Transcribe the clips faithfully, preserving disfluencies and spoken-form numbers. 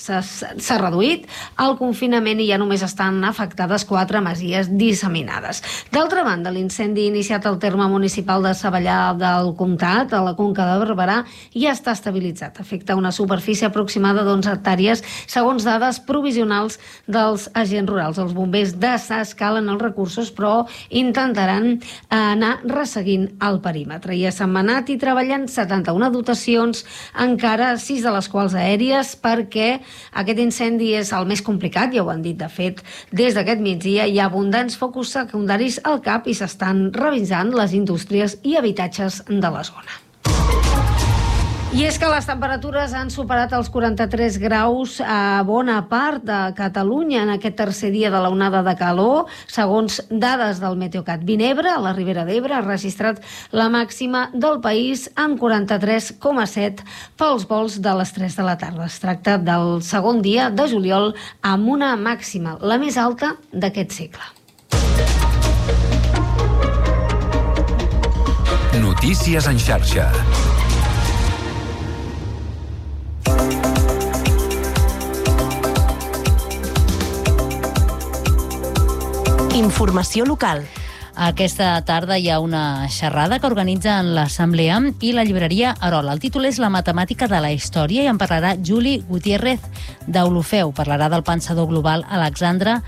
s'ha reduït el confinament i ja només estan afectades quatre masies disseminades. D'altra banda, l'incendi iniciat al terme municipal de Savallà del Comtat, a la Conca de Barberà, ja està estabilitzat. Afecta una superfície aproximada d'onze hectàrees, segons dades provisionals dels agents rurals. Els bombers de Sas calen els recursos, però intentaran anar resseguint el perímetre. I a Sentmenat hi treballen setanta-una dotacions, encara sis de les quals aèries, perquè aquest incendi és el més complicat, ja ho han dit de fet des d'aquest migdia. Hi ha abundants focus secundaris al cap i s'estan revisant les indústries i habitatges de la zona. I és que les temperatures han superat els quaranta-tres graus a bona part de Catalunya en aquest tercer dia de l'onada de calor. Segons dades del Meteocat, Vinebre, a la Ribera d'Ebre, ha registrat la màxima del país amb quaranta-tres coma set pels volts de les tres de la tarda. Es tracta del segon dia de juliol amb una màxima, la més alta d'aquest segle. Notícies en xarxa. Informació local. Aquesta tarda hi ha una xerrada que organitzen l'Assemblea i la llibreria Arola. El títol és La matemàtica de la història i en parlarà Juli Gutiérrez d'Olofeu. Parlarà del pensador global Alexandre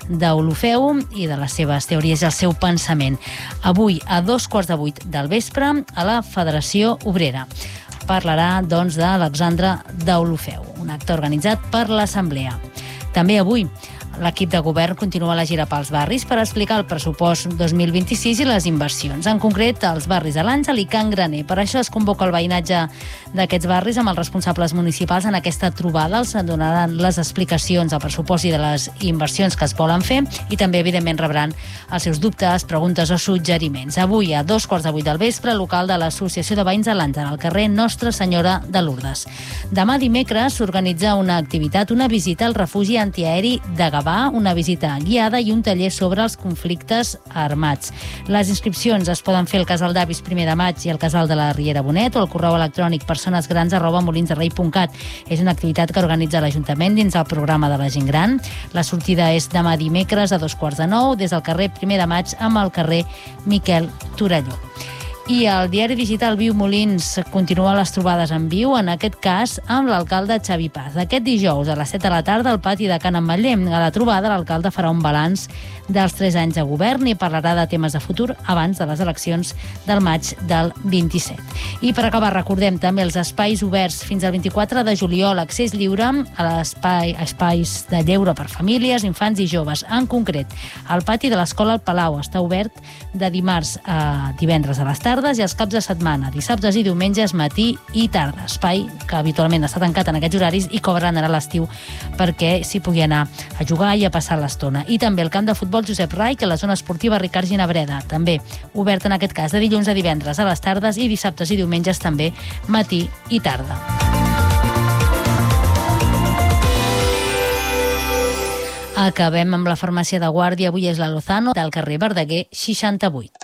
d'Olofeu i de les seves teories i el seu pensament. Avui, a dos quarts de vuit del vespre, a la Federació Obrera. Parlarà, doncs, d'Alexandre d'Olofeu, un acte organitzat per l'Assemblea. També avui, l'equip de govern continua la gira pels barris per explicar el pressupost dos mil vint-i-sis i les inversions, en concret els barris de l'Àngel i Can Graner. Per això es convoca el veïnatge d'aquests barris amb els responsables municipals en aquesta trobada. Els donaran les explicacions del pressupost i de les inversions que es volen fer i també, evidentment, rebran els seus dubtes, preguntes o suggeriments. Avui, a dos quarts de vuit del vespre, local de l'Associació de Veïns de l'Àngel, al carrer Nostra Senyora de Lourdes. Demà dimecres s'organitza una activitat, una visita al refugi antiaeri de Gavà, una visita guiada i un taller sobre els conflictes armats. Les inscripcions es poden fer al Casal d'Avis primer de maig i al Casal de la Riera Bonet o al correu electrònic personesgrans arroba molinsderrei punt cat. És una activitat que organitza l'Ajuntament dins del programa de la gent gran. La sortida és demà dimecres a dos quarts de nou des del carrer primer de maig amb el carrer Miquel Torelló. I el diari digital Viu Molins continua les trobades en viu, en aquest cas amb l'alcalde Xavi Paz. Aquest dijous a les set de la tarda al pati de Can Ametller. A la trobada l'alcalde farà un balanç dels tres anys de govern i parlarà de temes de futur abans de les eleccions del maig del vint-i-set. I per acabar recordem també els espais oberts fins al vint-i-quatre de juliol, accés lliure a l'espai, espais de lleure per famílies, infants i joves. En concret, el pati de l'Escola al Palau està obert de dimarts a divendres a les tardes i els caps de setmana, dissabtes i diumenges, matí i tarda. Espai que habitualment està tancat en aquests horaris i que obren ara a l'estiu perquè s'hi pugui anar a jugar i a passar l'estona. I també el camp de futbol Josep Rai, que la zona esportiva Ricard Ginabreda, també obert en aquest cas de dilluns a divendres a les tardes i dissabtes i diumenges també matí i tarda. Acabem amb la farmàcia de Guàrdia. Avui és la Lozano del carrer Verdaguer seixanta-vuit.